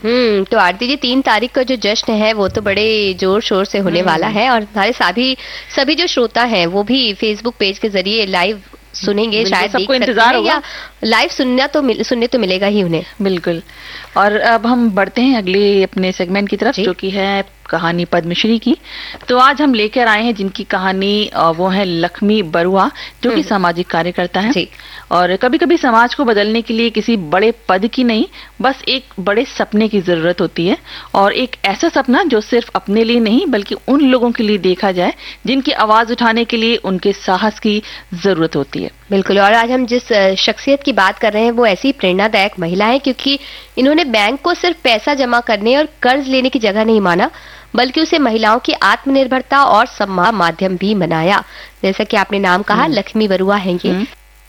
तो आरती जी, 3 तारीख का जो जश्न है वो तो बड़े जोर शोर से होने वाला है, और हमारे सभी जो श्रोता हैं वो भी फेसबुक पेज के जरिए लाइव सुनेंगे, शायद सबको इंतजार होगा, या लाइव सुनने तो मिलेगा ही उन्हें। बिल्कुल। और अब हम बढ़ते हैं अगले अपने सेगमेंट की तरफ, जो कि है कहानी पद्मश्री की। तो आज हम लेकर आए हैं जिनकी कहानी वो है लक्ष्मी बरुआ, जो कि सामाजिक कार्यकर्ता है। और कभी कभी समाज को बदलने के लिए किसी बड़े पद की नहीं, बस एक बड़े सपने की जरूरत होती है, और एक ऐसा सपना जो सिर्फ अपने लिए नहीं बल्कि उन लोगों के लिए देखा जाए जिनकी आवाज उठाने के लिए उनके साहस की जरूरत होती है। बिल्कुल। और आज हम जिस शख्सियत की बात कर रहे हैं वो ऐसी प्रेरणादायक महिला है, क्योंकि इन्होंने बैंक को सिर्फ पैसा जमा करने और कर्ज लेने की जगह नहीं माना, बल्कि उसे महिलाओं की आत्मनिर्भरता और सम्मान माध्यम भी बनाया। जैसा कि आपने नाम कहा, लक्ष्मी बरुआ हैं ये,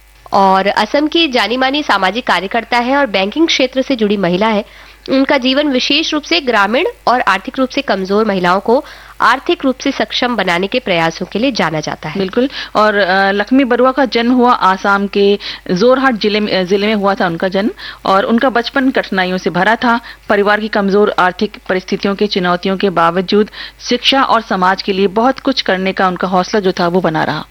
और असम की जानी मानी सामाजिक कार्यकर्ता है और बैंकिंग क्षेत्र से जुड़ी महिला है। उनका जीवन विशेष रूप से ग्रामीण और आर्थिक रूप से कमजोर महिलाओं को आर्थिक रूप से सक्षम बनाने के प्रयासों के लिए जाना जाता है। बिल्कुल। और लक्ष्मी बरुआ का जन्म हुआ आसाम के जोरहाट जिले में हुआ था उनका जन्म, और उनका बचपन कठिनाइयों से भरा था। परिवार की कमजोर आर्थिक परिस्थितियों के चुनौतियों के बावजूद शिक्षा और समाज के लिए बहुत कुछ करने का उनका हौसला जो था वो बना रहा।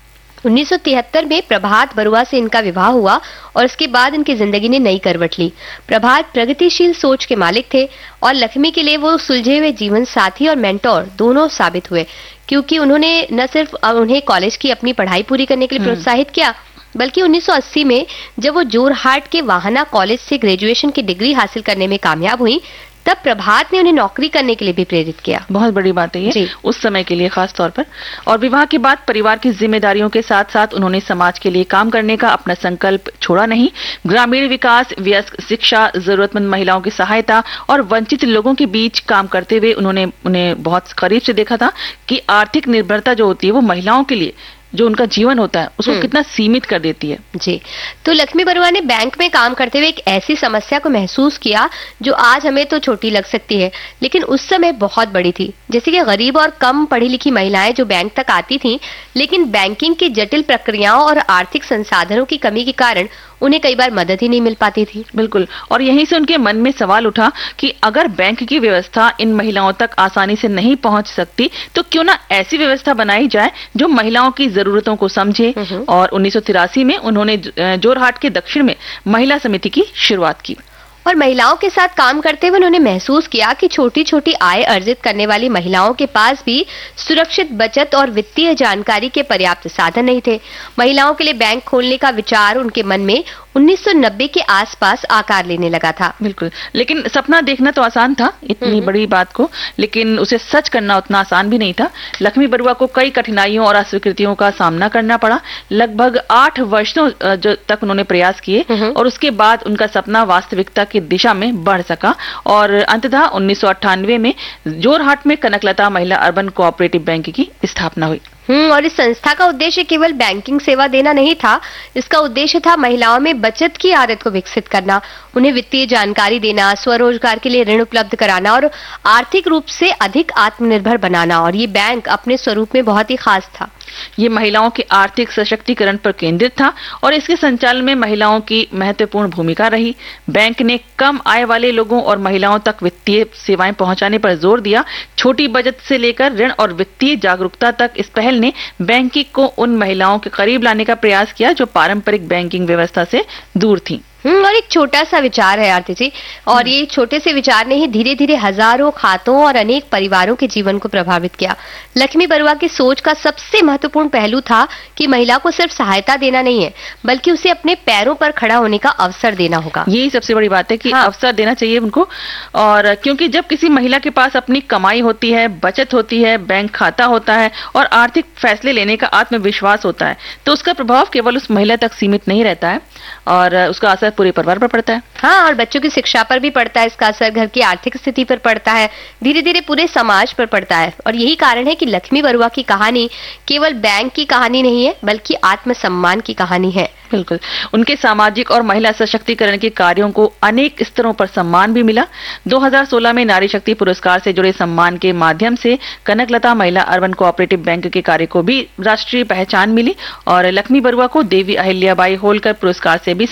1973 में प्रभात बरुआ से इनका विवाह हुआ और उसके बाद इनकी जिंदगी ने नई करवट ली। प्रभात प्रगतिशील सोच के मालिक थे और लक्ष्मी के लिए वो सुलझे हुए जीवन साथी और मेंटोर दोनों साबित हुए, क्योंकि उन्होंने न सिर्फ उन्हें कॉलेज की अपनी पढ़ाई पूरी करने के लिए प्रोत्साहित किया, बल्कि 1980 में जब वो जोरहाट के वाहना कॉलेज से ग्रेजुएशन की डिग्री हासिल करने में कामयाब हुई, तब प्रभात ने उन्हें नौकरी करने के लिए भी प्रेरित किया। बहुत बड़ी बात है ये उस समय के लिए खास तौर पर। और विवाह के बाद परिवार की जिम्मेदारियों के साथ साथ उन्होंने समाज के लिए काम करने का अपना संकल्प छोड़ा नहीं। ग्रामीण विकास, वयस्क शिक्षा, जरूरतमंद महिलाओं की सहायता और वंचित लोगों के बीच काम करते हुए उन्हें बहुत करीब से देखा था कि आर्थिक निर्भरता जो होती है वो महिलाओं के लिए जो उनका जीवन होता है उसको कितना सीमित कर देती है। जी, तो लक्ष्मी बरुआ ने बैंक में काम करते हुए एक ऐसी समस्या को महसूस किया जो आज हमें तो छोटी लग सकती है, लेकिन उस समय बहुत बड़ी थी। जैसे कि गरीब और कम पढ़ी लिखी महिलाएं जो बैंक तक आती थीं, लेकिन बैंकिंग की जटिल प्रक्रियाओं और आर्थिक संसाधनों की कमी के कारण उन्हें कई बार मदद ही नहीं मिल पाती थी। बिल्कुल। और यहीं से उनके मन में सवाल उठा कि अगर बैंक की व्यवस्था इन महिलाओं तक आसानी से नहीं पहुंच सकती, तो क्यों ना ऐसी व्यवस्था बनाई जाए जो महिलाओं की जरूरतों को समझे। और 1983 में उन्होंने जोरहाट के दक्षिण में महिला समिति की शुरुआत की। और महिलाओं के साथ काम करते हुए उन्होंने महसूस किया कि छोटी छोटी आय अर्जित करने वाली महिलाओं के पास भी सुरक्षित बचत और वित्तीय जानकारी के पर्याप्त साधन नहीं थे। महिलाओं के लिए बैंक खोलने का विचार उनके मन में 1990 के आसपास आकार लेने लगा था। बिल्कुल। लेकिन सपना देखना तो आसान था, इतनी बड़ी बात को, लेकिन उसे सच करना उतना आसान भी नहीं था। लक्ष्मी बरुआ को कई कठिनाइयों और अस्वीकृतियों का सामना करना पड़ा। लगभग 8 वर्षों तक उन्होंने प्रयास किए और उसके बाद उनका सपना वास्तविकता की दिशा में बढ़ सका और अंततः 1998 में जोरहाट में कनकलता महिला अर्बन कोऑपरेटिव बैंक की स्थापना हुई। और इस संस्था का उद्देश्य केवल बैंकिंग सेवा देना नहीं था, इसका उद्देश्य था महिलाओं में बचत की आदत को विकसित करना, उन्हें वित्तीय जानकारी देना, स्वरोजगार के लिए ऋण उपलब्ध कराना और आर्थिक रूप से अधिक आत्मनिर्भर बनाना। और ये बैंक अपने स्वरूप में बहुत ही खास था। ये महिलाओं के आर्थिक सशक्तिकरण पर केंद्रित था और इसके संचालन में महिलाओं की महत्वपूर्ण भूमिका रही। बैंक ने कम आय वाले लोगों और महिलाओं तक वित्तीय सेवाएं पहुंचाने पर जोर दिया। छोटी बचत से लेकर ऋण और वित्तीय जागरूकता तक इस पहल ने बैंकिंग को उन महिलाओं के करीब लाने का प्रयास किया जो पारंपरिक बैंकिंग व्यवस्था से दूर थीं। और एक छोटा सा विचार है आरती जी, और ये छोटे से विचार ने ही धीरे धीरे हजारों खातों और अनेक परिवारों के जीवन को प्रभावित किया। लक्ष्मी बरुआ की सोच का सबसे महत्वपूर्ण पहलू था कि महिला को सिर्फ सहायता देना नहीं है, बल्कि उसे अपने पैरों पर खड़ा होने का अवसर देना होगा। यही सबसे बड़ी बात है कि अवसर देना चाहिए उनको। और क्योंकि जब किसी महिला के पास अपनी कमाई होती है, बचत होती है, बैंक खाता होता है और आर्थिक फैसले लेने का आत्मविश्वास होता है, तो उसका प्रभाव केवल उस महिला तक सीमित नहीं रहता है और उसका असर पूरे परिवार पर पड़ता है। हाँ, और बच्चों की शिक्षा पर भी पड़ता है, इसका असर घर की आर्थिक स्थिति पर पड़ता है, धीरे धीरे पूरे समाज पर पड़ता है। और यही कारण है कि लक्ष्मी बरुआ की कहानी केवल बैंक की कहानी नहीं है, बल्कि आत्मसम्मान की कहानी है। बिल्कुल। उनके सामाजिक और महिला सशक्तिकरण के कार्यों को अनेक स्तरों पर सम्मान भी मिला। 2016 में नारी शक्ति पुरस्कार से जुड़े सम्मान के माध्यम से कनकलता महिला अर्बन कोऑपरेटिव बैंक के कार्य को भी राष्ट्रीय पहचान मिली और लक्ष्मी बरुआ को देवी अहिल्याबाई होलकर पुरस्कार से भी